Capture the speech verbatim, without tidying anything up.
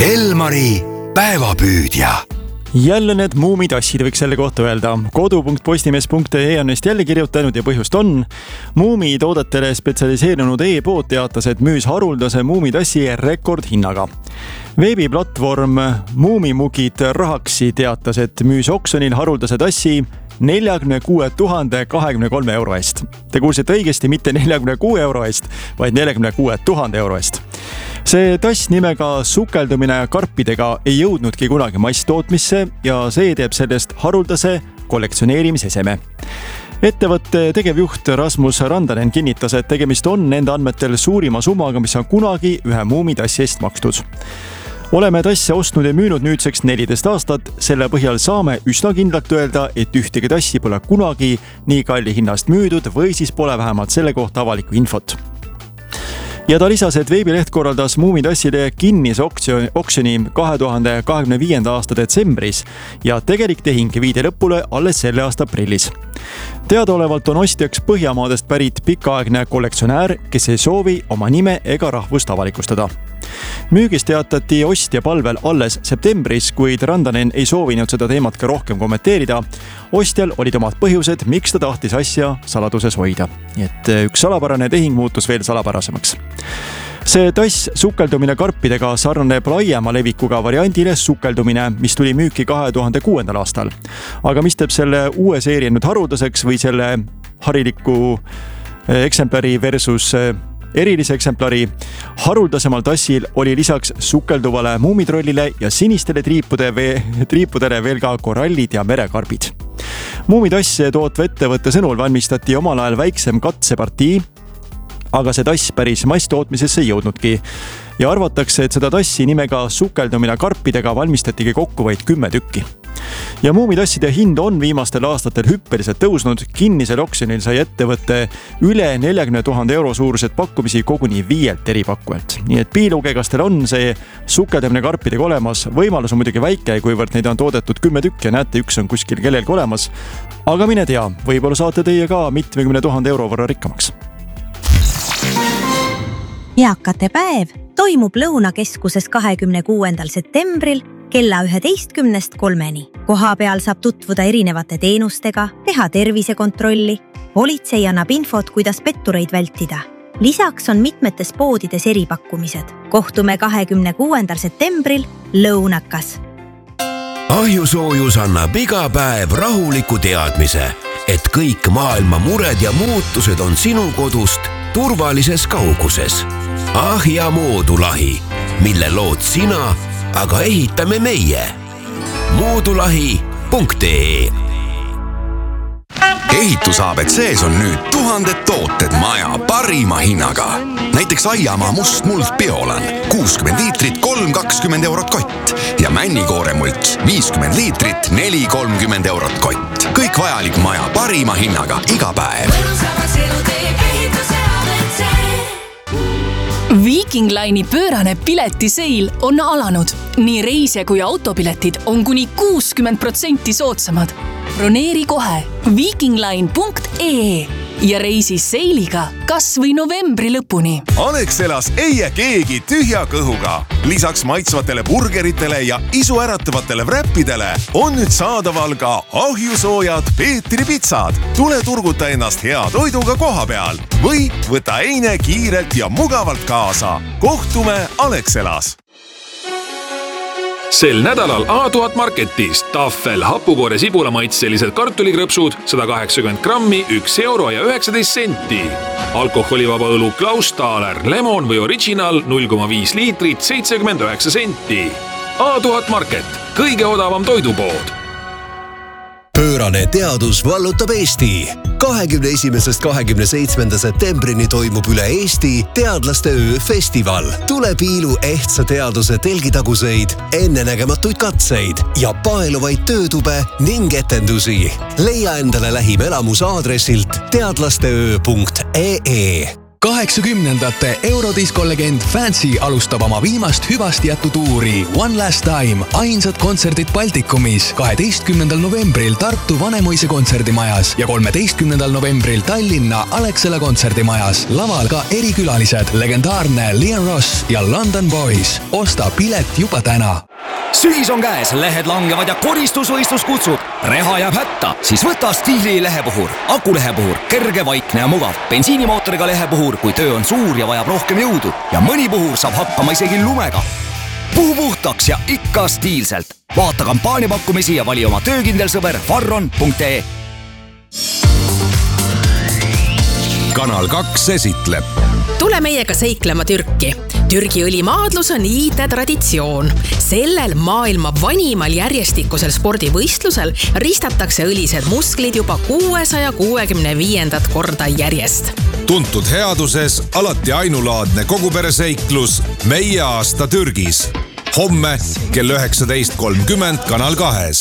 Elmari päevapüüdja. Jälle need muumitassid võiks selle kohta öelda. kodu punkt postimees punkt ee on neist jälle kirjutanud ja põhjust on. Muumitoodetele spetsialiseerunud e-pood teatas, et müüs haruldase muumitassi rekordhinnaga. Veebiplatvorm Muumimugid Rahaksi teatas, et müüs oksjonil haruldase tassi neljakümne kuue tuhande kahekümne kolme euro eest. Te kuulsite õigesti, mitte neljakümne kuue euro eest, vaid neljakümne kuue tuhande euro eest. See tass nimega sukeldumine karpidega ei jõudnudki kunagi masstootmisse ja see teeb sellest haruldase kollektsioneerimiseseme. Ettevõtte tegevjuht Rasmus Randanen kinnitas, et tegemist on nende andmetel suurima summaga, mis on kunagi ühe muumitassi eest makstud. Oleme tasse ostnud ja müünud nüüdseks neliteist aastat, selle põhjal saame üsna kindlalt öelda, et ühtegi tassi pole kunagi nii kalli hinnast müüdud või siis pole vähemalt selle kohta avalikku infot. Ja ta lisas, et veebileht korraldas muumitasside kinnise oksjoni kahe tuhande kahekümne viienda aasta detsembris ja tegelik tehing viidi lõpule alles selle aasta aprillis. Teadaolevalt on ostjaks Põhjamaadest pärit pikaaegne kollektsionäär, kes ei soovi oma nime ega rahvust avalikustada. Müügist teatati ostja palvel alles septembris, kuid Randanen ei soovinud seda teemat ka rohkem kommenteerida. Ostjal olid omad põhjused, miks ta tahtis asja saladuses hoida. Nii et üks salapärane tehing muutus veel salapärasemaks. See tass sukeldumine karpidega sarnaneb laiema levikuga variandile sukeldumine, mis tuli müüki kahe tuhande kuuendal aastal. Aga mis teeb selle uue seeria nüüd haruldaseks või selle hariliku eksemplari versus erilise eksemplari? Haruldasemal tassil oli lisaks sukelduvale muumitrollile ja sinistele triipude vee, triipudele veel ka korallid ja merekarbid. Muumitasse tootva ettevõtte sõnul valmistati omal ajal väiksem katsepartii, aga see tass päris masstootmisesse ei jõudnudki. Ja arvatakse, et seda tassi nimega sukeldumine karpidega valmistatigi kokku vaid kümme tükki. Ja muumitasside hind on viimastel aastatel hüppeliselt tõusnud. Kinnisel oksjonil sai ettevõtte üle neljakümne tuhande euro suurused pakkumisi koguni viielt eri pakkujalt. Nii et piiluge, kas teil on see sukeldumine karpidega olemas. Võimalus on muidugi väike, kuivõrd neid on toodetud kümme tükki ja näete, üks on kuskil kellelgi olemas. Aga mine tea, võib-olla saate teie ka mitmekümne tuhande euro võrra rikkamaks. Eakate päev toimub Lõunakeskuses kahekümne kuuendal septembril kella üheteistkümnest kolmeni. Koha peal saab tutvuda erinevate teenustega, teha tervisekontrolli. Politsei annab infot, kuidas pettureid vältida. Lisaks on mitmetes poodides eripakkumised. Kohtume kahekümne kuuendal septembril Lõunakas. Ahjusoojus annab iga päev rahuliku teadmise, et kõik maailma mured ja muutused on sinu kodust turvalises kauguses. Ahja moodulahi, mille lood sina, aga ehitame meie. moodulahi punkt ee Ehitus A B C's on nüüd tuhanded tooted maja parima hinnaga. Näiteks Aiamaa must muld biolan, kuuskümmend liitrit, kolm kakskümmend eurot kott ja männikooremults, viiskümmend liitrit, neli kolmkümmend eurot kott. Kõik vajalik maja parima hinnaga iga päev. Viking Line'i pöörane piletiseil on alanud. Nii reisija kui autopiletid on kuni kuuskümmend protsenti soodsamad. Broneeri kohe vikingline punkt ee ja reisi seiliga kas või novembri lõpuni. Alexelas ei jää keegi tühja kõhuga. Lisaks maitsvatele burgeritele ja isu äratavatele wrappidele on nüüd saadaval ka ahjusoojad Peetri pitsad. Tule turguta ennast hea toiduga koha peal või võta eine kiirelt ja mugavalt kaasa. Kohtume Alexelas. Sel nädalal A tuhat Marketis tahvel hapukoore sibulamaitselised kartulikrõpsud sada kaheksakümmend grammi, üks euro ja üheksateist senti. Alkoholivaba õlu Klaus Thaler, lemon või original null koma viis liitrit, seitsekümmend üheksa senti. A tuhat Market, kõige odavam toidupood. Pöörane teadus vallutab Eesti. kahekümne esimesest kahekümne seitsmenda septembrini toimub üle Eesti teadlaste öö festival. Tule piilu ehtsa teaduse telgitaguseid, ennenägematuid katseid ja paeluvaid töötube ning etendusi. Leia endale lähim elamus aadressilt teadlasteöö punkt ee kaheksakümnendate eurodiskolegend Fancy alustab oma viimast hüvast jättu tuuri One Last Time, ainsad kontserdid Baltikumis kaheteistkümnendal novembril Tartu Vanemuise kontserdimajas ja kolmeteistkümnendal novembril Tallinna Alexela kontserdimajas. Laval ka erikülalised, legendaarne Liam Ross ja London Boys. Osta pilet juba täna. Sügis on käes, lehed langevad ja koristusvõistlus kutsub. Reha jääb hätta, siis võta Stiili lehepuhur. Akulehepuhur, kerge, vaikne ja mugav. Bensiinimootoriga lehepuhur, kui töö on suur ja vajab rohkem jõudu. Ja mõni puhur saab hakkama isegi lumega. Puhu puhtaks ja ikka stiilselt. Vaata kampaaniapakkumisi ja vali oma töökindel sõber farron punkt ee. Kanal kaks esitleb. Tule meiega seiklema Türki. Türgi õlimaadlus on iide traditsioon. Sellel maailma vanimal järjestikusel spordivõistlusel ristatakse õlised musklid juba kuuesaja kuuekümne viiendat korda järjest. Tuntud headuses alati ainulaadne kogupereseiklus Meie aasta Türgis. Homme kell üheksateist kolmkümmend Kanal kahes.